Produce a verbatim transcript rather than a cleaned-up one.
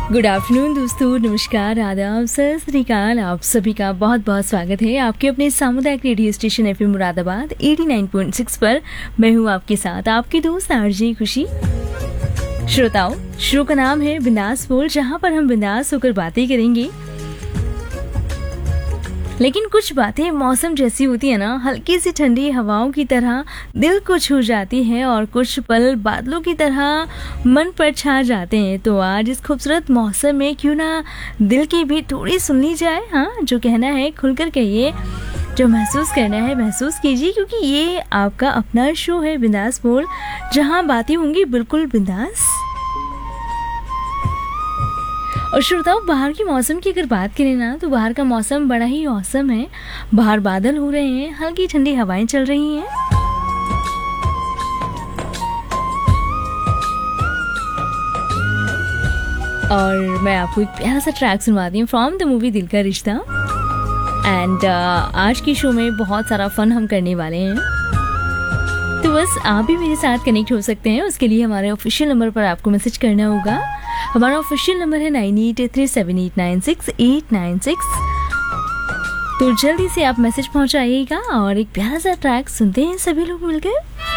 Good afternoon दोस्तों, नमस्कार, आदाब, सत श्री अकाल। आप सभी का बहुत बहुत स्वागत है आपके अपने सामुदायिक radio station FM Moradabad eighty nine point six पर। मैं हूँ आपके साथ आपकी दोस्त आरजे खुशी। श्रोताओं, शो का नाम है बिंदास बोल, जहाँ पर हम बिंदास होकर बातें करेंगे। लेकिन कुछ बातें मौसम जैसी होती है ना, हल्की सी ठंडी हवाओं की तरह दिल को छू जाती है और कुछ पल बादलों की तरह मन पर छा जाते हैं। तो आज इस खूबसूरत मौसम में क्यों ना दिल की भी थोड़ी सुन ली जाए। हाँ, जो कहना है खुलकर कहिए, जो महसूस करना है महसूस कीजिए, क्योंकि ये आपका अपना शो है बिंदास बोल, जहाँ बातें होंगी बिल्कुल बिंदास। और श्रोताओं, बाहर के मौसम की अगर बात करें ना, तो बाहर का मौसम बड़ा ही औसम है। बाहर बादल हो रहे हैं, हल्की ठंडी हवाएं चल रही हैं। और मैं आपको एक प्यारा सा ट्रैक सुनवाती हूँ फ्रॉम द मूवी दिल का रिश्ता। एंड uh, आज की शो में बहुत सारा फन हम करने वाले हैं, तो बस आप भी मेरे साथ कनेक्ट हो सकते हैं। उसके लिए हमारे ऑफिशियल नंबर पर आपको मैसेज करना होगा। हमारा ऑफिशियल नंबर है nine eight three seven eight nine six eight nine six. तो जल्दी से आप मैसेज पहुंचाइएगा और एक प्यारा सा ट्रैक सुनते हैं सभी लोग मिलकर।